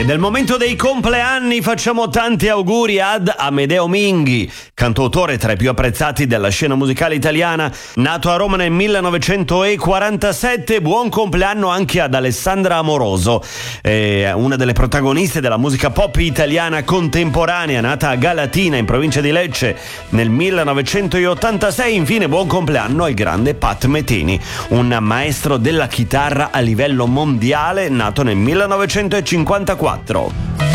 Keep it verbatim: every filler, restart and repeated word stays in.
E nel momento dei compleanni facciamo tanti auguri ad Amedeo Minghi, cantautore tra i più apprezzati della scena musicale italiana, nato a Roma nel millenovecentoquarantasette. Buon compleanno anche ad Alessandra Amoroso, eh, una delle protagoniste della musica pop italiana contemporanea, nata a Galatina in provincia di Lecce nel millenovecentottantasei. Infine buon compleanno al grande Pat Metheny, un maestro della chitarra a livello mondiale, nato nel millenovecentocinquantaquattro.